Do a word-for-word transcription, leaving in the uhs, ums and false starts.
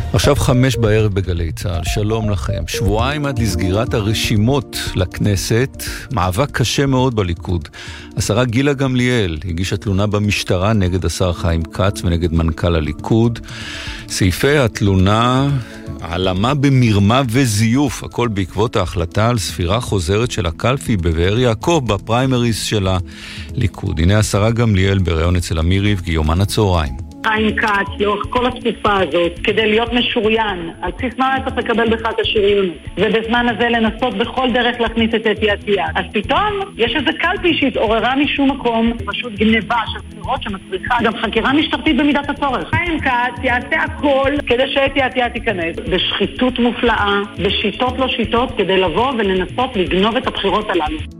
עכשיו חמש בערב בגלי צהל, שלום לכם. שבועיים עד לסגירת הרשימות לכנסת, מאבק קשה מאוד בליכוד. השרה גילה גמליאל הגישה תלונה במשטרה נגד השר חיים כץ ונגד מנכ"ל הליכוד. סעיפי התלונה, העלמה במרמה וזיוף, הכל בעקבות ההחלטה על ספירה חוזרת של הקלפי בבאר יעקב בפריימריס של הליכוד. הנה השרה גמליאל בראיון אצל אמיר ריב, יומן הצהריים. חיים כץ, לאורך כל התקופה הזאת, כדי להיות משוריין, על בסיס מה צריך לקבל בכלל את השריון, ובזמן הזה לנסות בכל דרך להכניס את אתי עטייה. אז פתאום יש איזה קלפי שהתעוררה משום מקום, פשוט גניבה של בחירות שמצריכה גם חקירה משטרתית במידת הצורך. חיים כץ יעשה הכל כדי שאתי עטייה תיכנס, בשחיתות מופלאה, בשיטות לא שיטות, כדי לבוא ולנסות לגנוב את הבחירות הללו.